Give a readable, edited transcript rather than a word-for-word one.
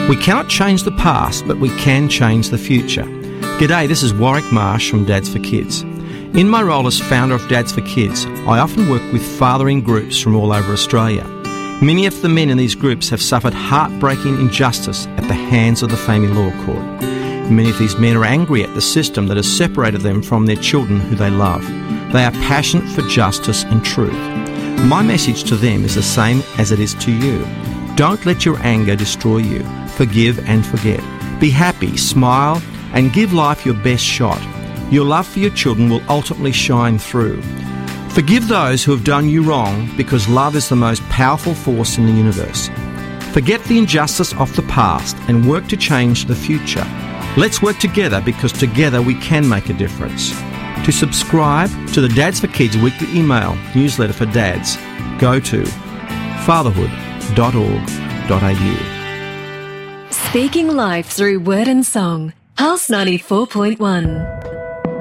We cannot change the past, but we can change the future. G'day, this is Warwick Marsh from Dads for Kids. In my role as founder of Dads for Kids, I often work with fathering groups from all over Australia. Many of the men in these groups have suffered heartbreaking injustice at the hands of the family law court. Many of these men are angry at the system that has separated them from their children who they love. They are passionate for justice and truth. My message to them is the same as it is to you. Don't let your anger destroy you. Forgive and forget. Be happy, smile, and give life your best shot. Your love for your children will ultimately shine through. Forgive those who have done you wrong, because love is the most powerful force in the universe. Forget the injustice of the past and work to change the future. Let's work together, because together we can make a difference. To subscribe to the Dads for Kids weekly email newsletter for dads, go to fatherhood.org.au. Speaking life through word and song. Pulse 94.1.